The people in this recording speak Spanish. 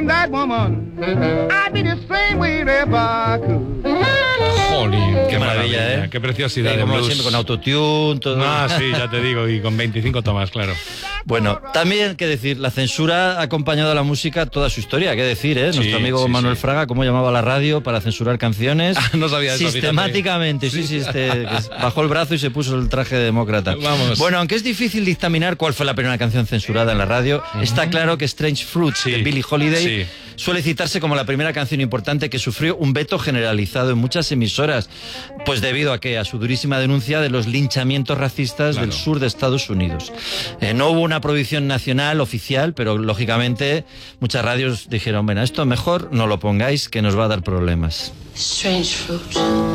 That woman, I'd be the same way if I could. Jolín, qué maravilla, maravilla, ¿eh? qué preciosidad de como blues. siempre, con autotune, todo. Ah, sí, ya te digo, y con 25 tomas, claro. Bueno, también, qué decir, la censura ha acompañado a la música toda su historia, qué decir, ¿eh? Nuestro amigo Manuel Fraga, cómo llamaba a la radio para censurar canciones. No sabía eso, sistemáticamente, que bajó el brazo y se puso el traje de demócrata. Vamos. Bueno, aunque es difícil dictaminar cuál fue la primera canción censurada en la radio, está claro que Strange Fruits de Billie Holiday suele citarse como la primera canción importante que sufrió un veto generalizado en muchas emisoras, pues debido a su durísima denuncia de los linchamientos racistas del sur de Estados Unidos. No hubo una prohibición nacional oficial, pero lógicamente muchas radios dijeron, bueno, esto mejor no lo pongáis, que nos va a dar problemas. Strange Fruit.